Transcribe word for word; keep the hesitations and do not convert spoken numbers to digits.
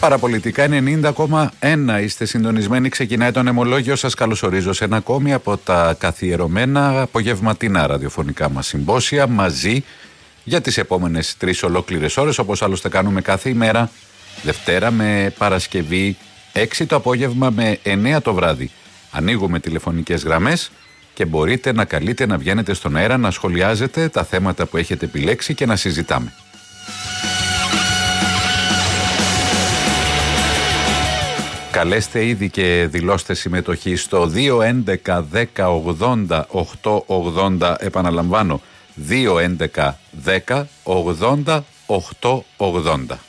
Παραπολιτικά ενενήντα κόμμα ένα είστε συντονισμένοι. Ξεκινάει το νεμολόγιο. Σας καλωσορίζω σε ένα ακόμη από τα καθιερωμένα απογευματινά ραδιοφωνικά μας συμπόσια μαζί για τις επόμενες τρεις ολόκληρες ώρες, όπως άλλωστε κάνουμε κάθε ημέρα, Δευτέρα με Παρασκευή, έξι το απόγευμα με εννέα το βράδυ. Ανοίγουμε τηλεφωνικές γραμμές και μπορείτε να καλείτε, να βγαίνετε στον αέρα, να σχολιάζετε τα θέματα που έχετε επιλέξει και να συζητάμε. Καλέστε ήδη και δηλώστε συμμετοχή στο δύο έντεκα δέκα ογδόντα οκτώ ογδόντα, επαναλαμβάνω δύο έντεκα δέκα ογδόντα οκτώ ογδόντα.